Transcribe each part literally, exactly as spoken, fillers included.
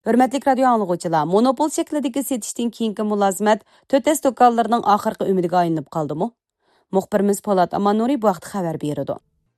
Hürmetlik radio anlıqçılar, monopol şeklidagi setishdan keyingi mulozimat to'rt do'konlarning oxirgi umidiga aylanib qoldimi? Muxbirimiz Polat Amanuri bu vaqt xabar berdi.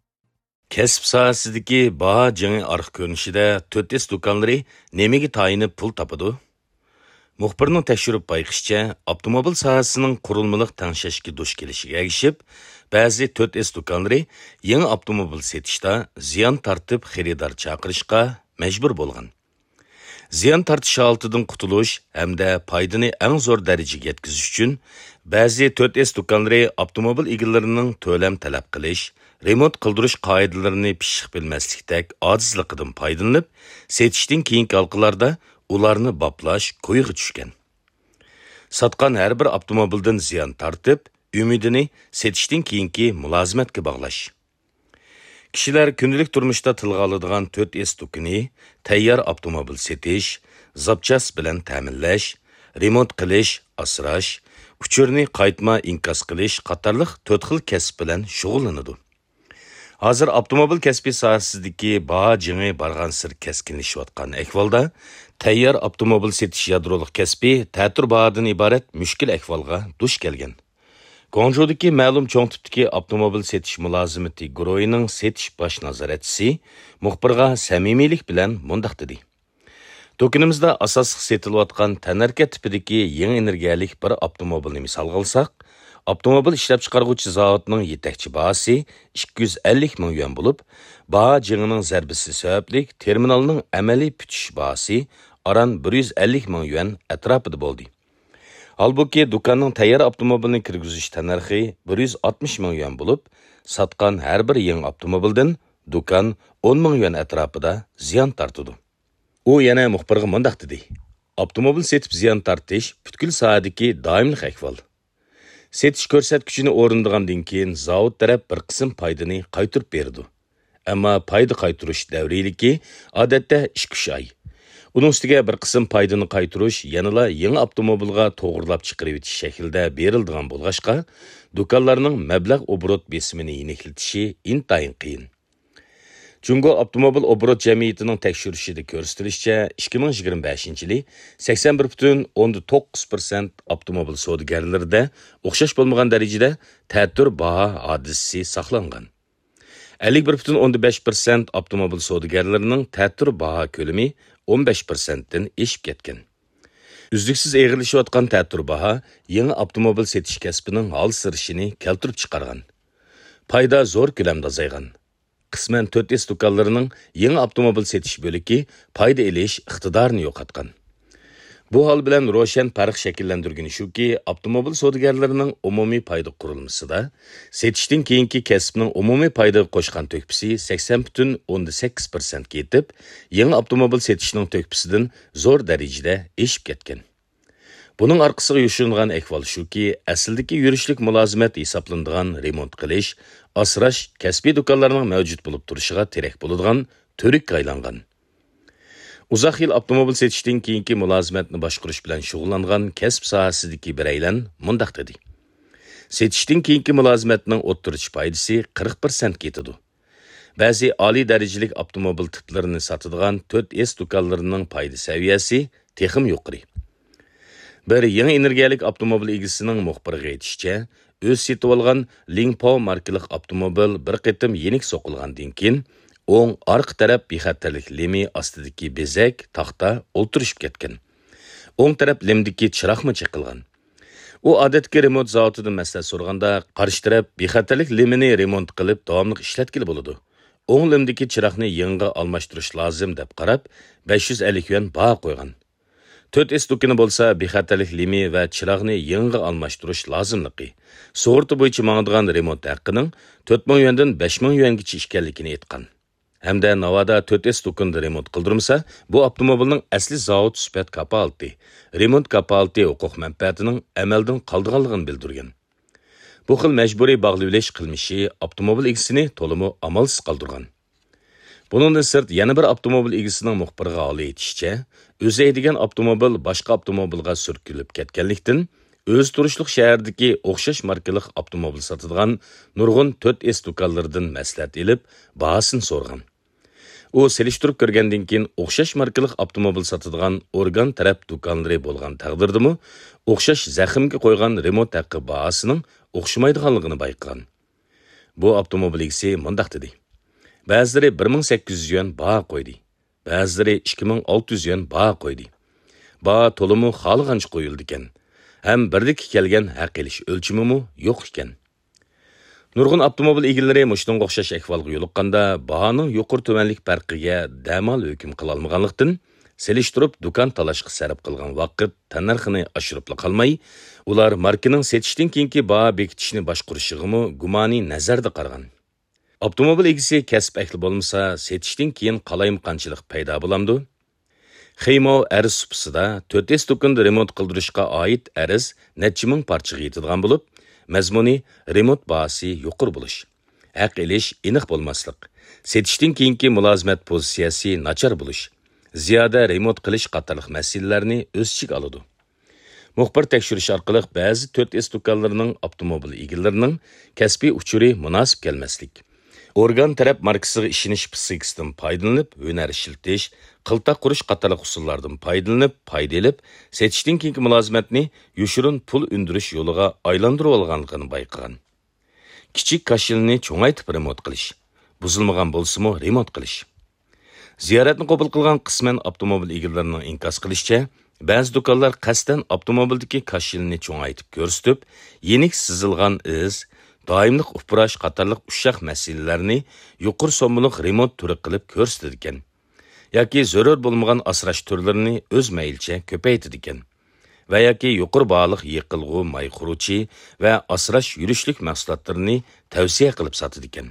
Kasb sohasidagi baho jangi arq ko'rinishida to'rt do'konlari nemaga tayinib pul topadi? Muxbirning tekshirib bayqishicha, avtomobil sohasining qurilmalik tanglashishga duch kelishiga ergishib, ba'zi to'rt do'konlari yangi avtomobil setishda ziyon tortib xaridor chaqirishga majbur bo'lgan. Ziyon tortish holatidan qutulish hamda foydani eng zo'r darajaga yetkazish uchun ba'zi to'rt do'konlari avtomobil egalarining to'lam talab qilish, remont qildirish qoidalarini pishiq bilmaslikdek ojizligidan foydalanib, setishdan keyingi halqalarda ularni baplash qo'yiga tushgan. Satqan har bir avtomobildan ziyon tortib, umidini setishdan keyingi mulozimatga bog'lash. Kishilar kundalik turmushda tilga oladigan to'rt do'koni tayyor avtomobil setish, zapchas bilan ta'minlash, remont qilish, asrash, uchurni qaytma inkos qilish qatorliq to'rt xil kasb bilan shug'ullanadi. Hozir avtomobil kasbi sohasidagi baho jangi bargan sir keskinlashayotgan ahvolda tayyor avtomobil setish yadrolik kasbi ta'tir bahodan iborat mushkul ahvolga duch kelgan. Guangzhoudagi ma'lum cho'ng tipdagi avtomobil setish mulozimati guruhining setish bosh nazoratchisi muxbirga samimiylik bilan mundaq dedi. Do'konimizda asosli setilayotgan tanarka tipidagi yangi energiyalik bir avtomobilni misol qilsak, avtomobil ishlab chiqaruvchi zavodning yetakchi bahosi ikki yuz ellik ming yuan bo'lib, baho jangining zarbisi sababli terminalning amaliy putish bahosi aran bir yuz ellik ming yuan atrofida bo'ldi. Halbuki do'konning tayyor avtomobilni kirgizish tanarxi bir yuz oltmish ming yuan bo'lib, satqan har bir yangi avtomobildan do'kon o'n ming yuan atrofida ziyon tortadi. U yana muxbirga mundaq dedi. Avtomobil setib ziyon tortish butkul sohadagi doimli ahvol. Setish ko'rsatkichini o'rindigandan keyin zavod taraf bir qism foydani qaytarib berdi. Ammo foyda qaytarish davriyligi odatda ikki uch oy. Uning ustiga bir qism foydani qaytarish yanala yangi avtomobilga to'g'rilab chiqarib etish shaklda beriladigan bo'lg'ashqa, do'konlarning mablag' obrot besimini yeniklitishi intayin qiyin. Jungo avtomobil obrot jamiyatining tekshirishida ko'rsatilishicha, ikki ming yigirma beshinchi yili sakson bir butun o'ndan to'qqiz prosent avtomobil savdogarlarida o'xshash bo'lmagan darajada ta'tir baho hodisasi saqlangan. ellik bir butun o'ndan besh prosent avtomobil savdogarlarining ta'tir baho ko'lami o'n besh prosentdan eshib ketgan. Uzluksiz eg'irlashayotgan ta'tir baho yangi avtomobil setish kasbining hol sirishini keltirib chiqargan. Foyda zo'r ko'lamda azaygan. Qisman to'rt do'konlarining yangi avtomobil setish bo'liki foyda elish iqtidorini yo'qotgan. Bu hol bilan ro'shan farq shakllantirgani shuki, avtomobil savdogarlarining umumiy foyda qurilmasida setishdan keyingi kasbning umumiy foyda qo'shgan to'kpisi sakson butun o'ndan sakkiz prosent ga yetib, yangi avtomobil setishning to'kpisidan zo'r darajada eshib ketgan. Buning orqasiga yoshiringan ahvol shuki, aslidagi yurishlik mulozimat hisoblanadigan remont qilish, asrash kasbiy do'konlarning mavjud bo'lib turishiga terak bo'ladigan to'rikka aylangan. Uzoq yil avtomobil setishdan keyingi mulozimatni boshqarish bilan shug'ullangan kasb sohasidagi biraylar mundaq dedi. Setishdan keyingi mulozimatning o'ttirish foydasi qirq prosent ketadi. Ba'zi oliy darajalik avtomobil tiplarini sotadigan to'rt do'konlarining foyda saviyasi texim yuqori. Bir yangi energiyalik avtomobil egasining muxbiriga aytishicha, o'z setib olgan Lingpo markalik avtomobil bir qitim yenik so'qilgandan keyin o'ng orqa taraf bexatarlik lemi ostidagi bezak taxta o'ltirishib ketgan. O'ng taraf lemdagi chiroqmi chiqilgan. U odatga remont zavodidan maslahat so'raganda, qarshi taraf bexatarlik lemini remont qilib davomli ishlatkili bo'ladi. O'ng lemdagi chiroqni yangi almashtirish lozim deb qarab, besh yuz ellik yuan baho qo'ygan. to'rt do'koni bo'lsa bexatarlik lemi va chiroqni yangi almashtirish lozimligi. Sug'urta bo'yicha mangadigan remont haqqining to'rt ming yuandan besh ming yuangacha ekanligini aytgan. Hamda navoda to'rt do'konda remont qildirmasa, bu avtomobilning asli zavod sifat kapolati, remont kapolati huquq manfaatining amaldan qoldiganligini bildirgan. Bu xil majburiy bog'lanish qilmishi avtomobil egasini to'limi amalsiz qoldirgan. Buningdan sirt yana bir avtomobil egasining muxbirga holi aytishicha, o'zi degan avtomobil boshqa avtomobilga surkilib ketganlikdan o'z turishliq shahardagi o'xshash markalik avtomobil sotadigan nurg'un to'rt do'konlardan maslahat olib, bahosini so'rgan. u selishtirib ko'rgandan keyin o'xshash markalik avtomobil sotadigan organ taraf do'konlari bo'lgan taqdirdimi, o'xshash zaxmga qo'ygan remont haqqi bahosining o'xshamaydiganligini bayqagan. Bu avtomobil egasi mundaq dedi. Ba'zilari bir ming sakkiz yuz yuan baho qo'ydi. Ba'zilari ikki ming olti yuz yuan baho qo'ydi. Baho to'limi xohlagancha qo'yildi ekan. Ham birdiki kelgan haq elish o'lchimimi yo'q ekan. Nurg'un avtomobil egalari mushunga o'xshash ahvolga yo'liqqanda bahoning yuqori tumanlik farqiga damal hukm qila olmaganlikdan selishtirib do'kon talashga sarf qilgan vaqt tannarxini oshirib qolmay, ular markaning setishdan keyingi baho bekitishni boshqarishig'imi gumoniy nazarda qaragan. Avtomobil egasi kasb ahli bo'lmasa, setishdan keyin qalayimqanchilik paydo bo'lamdi. Xeymo arz supsida to'rt S do'konda remont qildirishga oid arz necha ming parchaga yetadigan bo'lib, mazmuni remont bahosi yuqori bo'lish, haq elish aniq bo'lmaslik, setishdan keyingi mulozimat pozitsiyasi nachar bo'lish, ziyoda remont qilish qatorliq masalalarni o'z ichiga oladi. Muxbir tekshirish orqali ba'zi to'rt S do'konlarining avtomobil egalarining kasbiy uchuri munosib kelmaslik, organ taraf markasiga ishonish psixikasidan foydalanib, hunar ishiltish, qiltaq qurish qatorliq usullardan foydalanib, foyda olib, setishdan keyingi mulozimatni yoshirin pul undirish yo'liga aylantirib olganligini bayqagan. Kichik kashilni cho'ngaytib remont qilish, buzilmagan bo'lsa-mu remont qilish. Ziyoratni qabul qilgan qisman avtomobil egalarining inkos qilishicha, ba'zi do'konlar qasdan avtomobildagi kashilni cho'ngaytib ko'rsatib, yenik sizilgan iz, doimlik uprash qatorliq ushaq masalalarni yuqori so'mliq remont turi qilib ko'rsatdi ekan. yoki zarur bo'lmagan asrash turlarini o'z maylcha ko'paytirdi ekan. Va yoki yuqori bog'liq yiqilg'u, may quruvchi va asrash yurishlik mahsulotlarini tavsiya qilib sotadi ekan.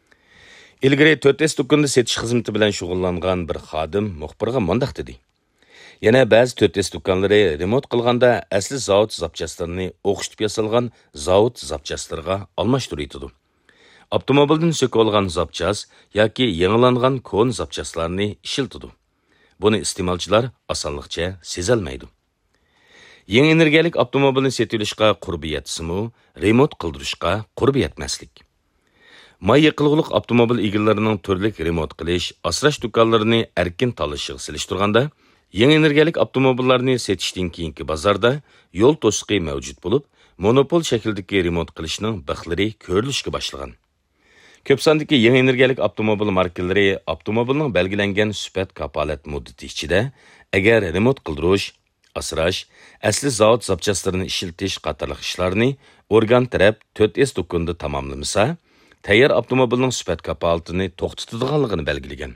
Ilgari to'rt S do'konda setish xizmati bilan shug'ullangan bir xodim muxbirga mundaq dedi. Yana ba'zi to'rt S do'konlari remont qilganda asli zavod zapchastlarini o'xshitib yasalgan zavod zapchastlarga almashtirib avtomobildan söküp olgan zapchas yoki yangilangan kon zapchaslarni ishiltidi. Buni iste'molchilar osonlikcha sezolmaydi. Yangi energiyalik avtomobilni setilishga qurbiyatisimu, remont qildirishga qurbiyatmaslik. May yiqilg'uliq avtomobil egalarining turlik remont qilish, asrash do'konlarini erkin talashiga selishtirganda, yangi energiyalik avtomobillarni setishdan keyingi bozorda yo'l to'siqi mavjud bo'lib, monopol shakldagi remont qilishning bixlari ko'rilishga boshlagan. Ko'p sondagi yangi energiyalik avtomobil markalari avtomobilning belgilangan sifat kapolat muddati ichida agar remont qildirish, asrash, asli zavod zapchastlarini ishiltish qatorliq ishlarni organ taraf to'rt S do'konda tamomlamasa, tayyor avtomobilning sifat kapolatini to'xtatadiganligini belgilagan.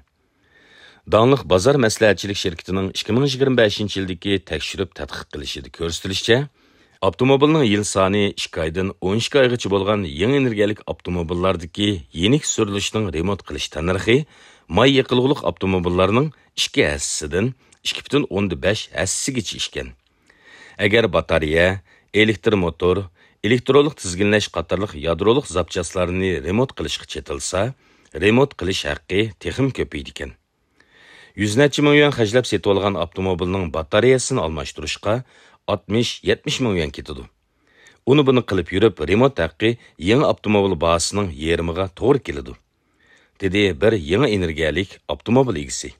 Danlıq Bazar Məsləhətçilik şirkətinin ikki ming yigirma beshinchi yildagi tekshirib tadqiq qilishida ko'rsatilishicha, avtomobilning yil soni ikki oydan o'n ikki oygacha bo'lgan yangi energiyalik avtomobillardagi yenik surilishning remont qilish tanarxi may yiqilg'uliq avtomobillarning ikki hassasidan ikki butun o'ndan besh hassasigacha ishgan. Agar batareya, elektr motor, elektronik tizginlash qatorliq yadroliq zapchastlarni remont qilishga chetilsa, remont qilish haqqi texim ko'paydi ekan. yuz necha ming yuan xajlab setib olgan avtomobilning batareyasini almashtirishga oltmish yetmish ming yuan ketadi. Uni buni qilib yurib, remont haqqi yangi avtomobil bahosining yarmiga to'g'ri keladi, dedi bir yangi energiyalik avtomobil egasi.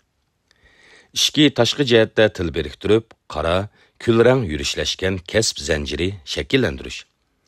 Ishki tashqi jihatda til biriktirib, qara, kulrang yurishlashgan kasb zanjiri shakllantirish.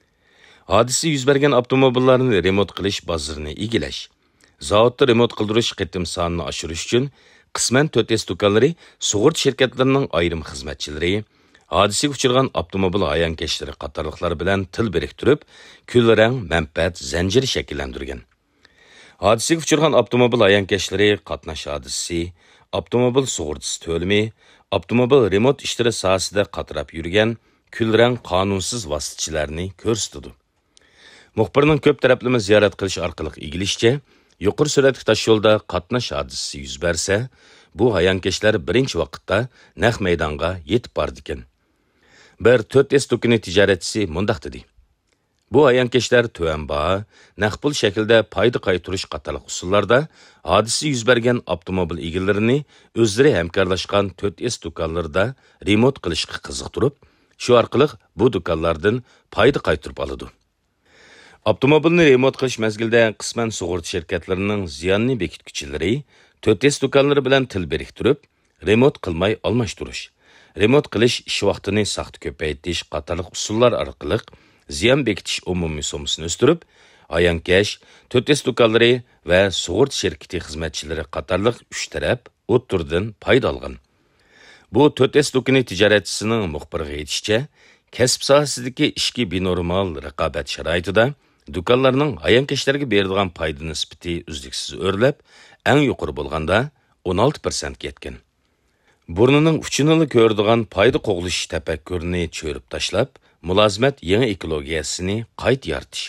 Hodisa yuz bergan avtomobillarni remont qilish bozorini egilash, zavodda remont qildirish qitim sonini oshirish uchun qisman to'rt S do'konlari sug'urta shirkatlarining ayrim xizmatchilari hodisaga uchragan avtomobil ayonkashlari qatorliqlar bilan til biriktirib, kulrang manfaat zanjiri shakllantirgan. Hodisaga uchragan avtomobil ayonkashlari qatnash hodisasi, avtomobil sug'urtasi to'limi, avtomobil remont ishlari sohasida qatorab yurgan kulrang qonunsiz vositachilarni ko'rsatdi. Muxbirning ko'p taraflama ziyorat qilish orqali egilishicha, yuqori sur'atli tosh yo'lda qatnash hodisasi yuz bersa, bu hayonkashlar birinchi vaqtda naq maydonga yetib bordi ekan. Bir to'rt S do'koni tijoratchisi mundaq dedi. Bu hayonkashlar tuvan baho, naq pul shaklda foyda qaytarish qatorliq usullarda hodisa yuz bergan avtomobil egalarini o'zlari hamkorlashgan to'rt S do'konlarida remont qilishga qiziqtirib, shu orqali bu do'konlardan foyda qaytarib oladi. Avtomobilni remont qilish mezgilida qisman sug'urta shirkatlarining ziyonni bekituvchilari to'rt test do'konlari bilan til biriktirib, remont qilmay almashtirish, remont qilish ish vaqtini saxta ko'paytirish qatorliq usullar orqali ziyon bekitish umumiy so'mmasini o'stirib, ayankash, to'rt test do'konlari va sug'urt shirkati xizmatchilari qatorliq uch taraf o'ttirdan foyda olgan. Bu to'rt test do'koni tijoratchisining muxbiriga aytishicha, kasb sohasidagi ishki binormal raqobat sharoitida do'konlarning ayonkashlarga berilgan foyda nisbati uzluksiz o'rlab, eng yuqori bo'lganda o'n olti prosent ketgan. Burnining uchini ko'radigan foyda qo'g'lish tafakkurini cho'rib tashlab, mulozimat yangi ekologiyasini qayta yaratish.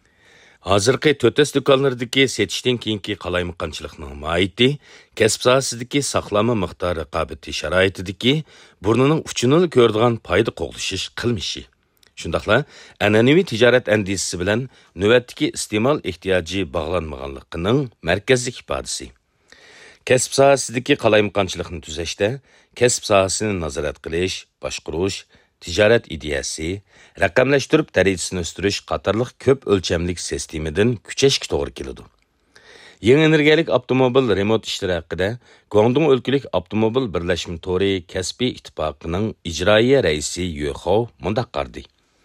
Hozirgi to'rt test do'konlaridagi setishdan keyingi qalaymaqonchilikning mohiyati kasb sohasidagi saqlama miqdor raqobati sharoitidagi burnining uchini ko'radigan foyda qo'g'lishish qilmishi. Shundaqla an'anaviy tijorat andisisi bilan navbatdagi iste'mol ehtiyoji bog'lanmaganligining markaziy ifodasi. Kasb sohasidagi qalaymaqonchilikni tuzashda kasb sohasini nazorat qilish, boshqarish, tijorat ideyasi, raqamlashtirib darajasini o'stirish qatorliq ko'p o'lchamlik sistemadan kuchashga to'g'ri keladi. Yangi energiyalik avtomobil remont ishlari haqida Guangdong o'lkalik avtomobil birlashma to'ri kasbiy ittifoqining ijroiya raisi Yuxou mundaq qardi.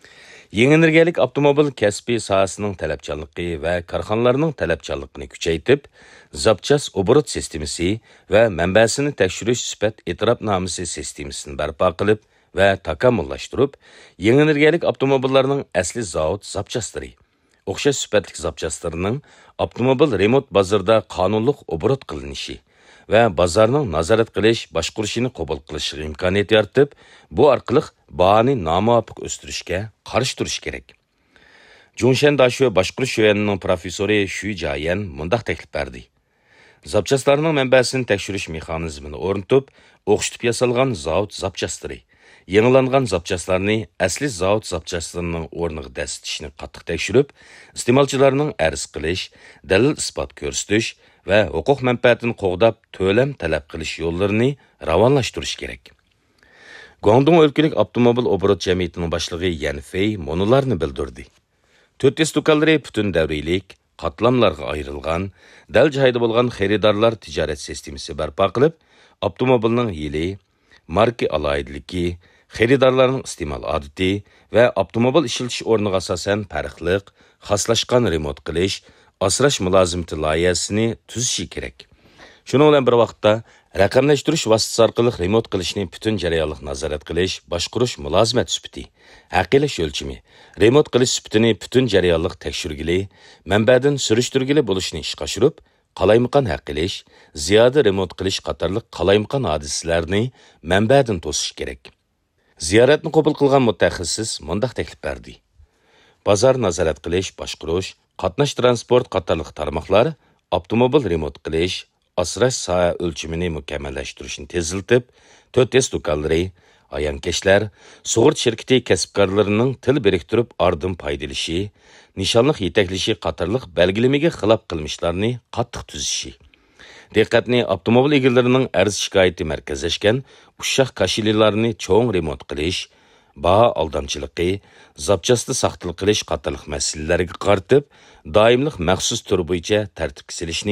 Yangi energiyalik avtomobil kasbiy sohasining talabchanligi va korxonalarning talabchanligini kuchaytirib, zapchas obrot sistemasi va manbasini tekshirish sifat e'tirofnomasi sistemasini barpo qilib va takomillashtirib, yangi energiyalik avtomobillarning asli zavod zapchastlari, o'xshash sifatli zapchastlarining avtomobil remont bozorida qonunliq obrot qilinishi va bozorning nazorat qilish, boshqarishini qabul qilish imkoniyati yaratib, bu orqali bahoni nomuvofiq o'stirishga qarshi turish kerak. Zhongshan Dashu boshqarish yuanining professori Shu Jiayan mundaq taklif berdi. Zapchastlarning manbasini tekshirish mexanizmini o'rnatib, o'xshatib yasalgan zavod zapchastlari, yangilangan zapchastlarni asli zavod zapchastlarining o'rniga dasitishni qattiq tekshirib, iste'molchilarning arz qilish, dalil isbot ko'rsatish va huquq manfaatini qo'g'dab to'lam talab qilish yo'llarini ravonlashtirish kerak. Guangdong o'lkalik avtomobil obrot jamiyatining boshlig'i Yan Fei monolarni bildirdi. to'rt test do'konlari butun davriylik, qatlamlarga ayrilgan, dal joyda bo'lgan xaridorlar tijorat sistemasi barpo qilib, avtomobilning yili, marka alohidligi, xaridorlarning iste'mol odati va avtomobil ishlatish o'rniga asosan farqliq, xoslashgan remont qilish, asrash mulozimati loyihasini tuzishi kerak. Shuning bilan bir vaqtda raqamlashtirish vositasi orqali remont qilishni butun jarayonliq nazorat qilish, boshqarish mulozimat sifati, haqiqiy o'lchami, remont qilish sifatini butun jarayonliq tekshirgili, manbadan surishtirgili bo'lishni ishga oshirib, qalaymaqon haqqilish, ziyoda remont qilish qatorliq qalaymaqon hodisalarni manbadan to'sish kerak. Ziyoratni qabul qilgan mutaxassis mundaq taklif berdi. Bozor nazorat qilish, boshqarish, qatnash transport qatorliq tarmoqlar avtomobil remont qilish, asrash soha o'lchimini mukammallashtirishni teziltib, to'rt test do'konlari, ayonkashlar, sug'urt shirkati kasbkorlarining til biriktirib ardin foydalishi, nishonliq yetaklashi qatorliq belgilamaga xilof qilmishlarni qattiq tuzishi. Diqqatni avtomobil egalarining arz shikoyati markazlashgan ushshaq kashililarni cho'ng remont qilish, baho aldamchiligi, zapchasni saqtiliq qilish qatorliq masalalarga qaratib, doimliq maxsus tur bo'yicha tartibga solishni